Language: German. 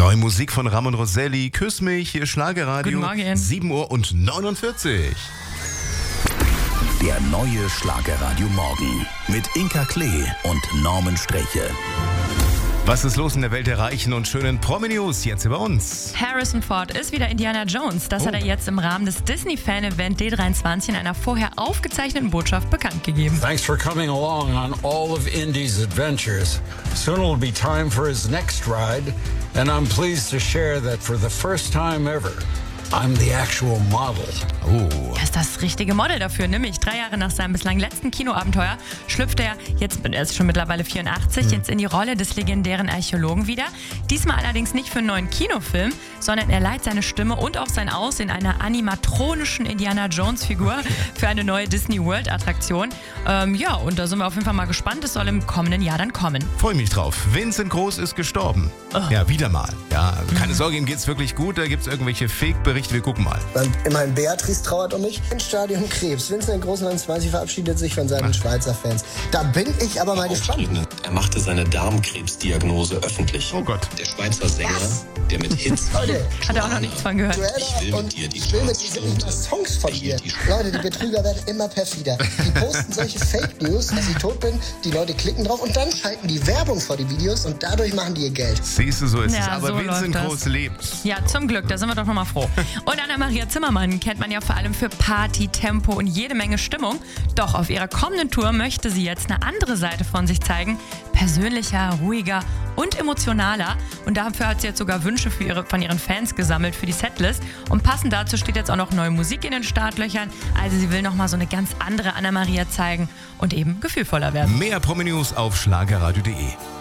Neue Musik von Ramon Roselli, Küss mich, hier Schlagerradio. Guten Morgen. 7:49 Uhr. Der neue Schlagerradio Morgen mit Inka Klee und Norman Streche. Was ist los in der Welt der reichen und schönen Promi-News jetzt über uns? Harrison Ford ist wieder Indiana Jones. Das hat er jetzt im Rahmen des Disney-Fan-Event D23 in einer vorher aufgezeichneten Botschaft bekannt gegeben. Thanks for coming along on all of Indy's adventures. Soon it'll be time for his next ride, and I'm pleased to share that for the first time ever, I'm the actual model. Er ist das richtige Model dafür, nämlich 3 Jahre nach seinem bislang letzten Kinoabenteuer schlüpft er ist schon mittlerweile 84, jetzt in die Rolle des legendären Archäologen wieder. Diesmal allerdings nicht für einen neuen Kinofilm, sondern er leiht seine Stimme und auch sein Aussehen einer animatronischen Indiana Jones Figur für eine neue Disney World Attraktion. Und da sind wir auf jeden Fall mal gespannt. Es soll im kommenden Jahr dann kommen. Freue mich drauf. Vincent Groß ist gestorben. Ja, wieder mal. Ja, also keine Sorge, ihm geht's wirklich gut. Da gibt's irgendwelche Fake-Berichte. Wir gucken mal. Immerhin Beatrice trauert um mich. Im Stadion Krebs. Vincent Groß 29 verabschiedet sich von seinen Schweizer Fans. Da bin ich aber mal gespannt. Er machte seine Darmkrebsdiagnose öffentlich. Oh Gott. Der Schweizer Sänger, der mit Hits... Leute, Hat er auch noch nichts von gehört. Joella und ich will mit diesen Songs von ihr. Leute, die Betrüger werden immer perfider. Die posten solche Fake News, dass ich tot bin, die Leute klicken drauf und dann schalten die Werbung vor die Videos und dadurch machen die ihr Geld. Siehst du, so ist es. Ja, Aber so Vincent läuft das. Groß lebt. Ja, zum Glück, da sind wir doch nochmal froh. Und Anna-Maria Zimmermann kennt man ja vor allem für Party, Tempo und jede Menge Stimmung. Doch auf ihrer kommenden Tour möchte sie jetzt eine andere Seite von sich zeigen. Persönlicher, ruhiger und emotionaler. Und dafür hat sie jetzt sogar Wünsche von ihren Fans gesammelt für die Setlist. Und passend dazu steht jetzt auch noch neue Musik in den Startlöchern. Also sie will nochmal so eine ganz andere Anna-Maria zeigen und eben gefühlvoller werden. Mehr Promi-News auf schlagerradio.de.